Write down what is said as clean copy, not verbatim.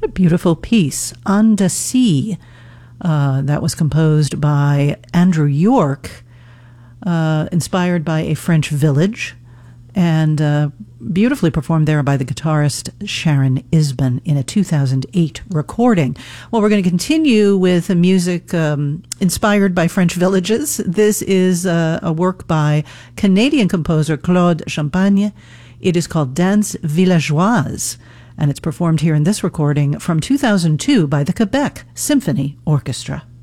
a beautiful piece, On the Sea. That was composed by Andrew York, inspired by a French village, and beautifully performed there by the guitarist Sharon Isbin in a 2008 recording. Well, we're going to continue with music inspired by French villages. This is a work by Canadian composer Claude Champagne. It is called Danse Villageoise, and it's performed here in this recording from 2002 by the Quebec Symphony Orchestra.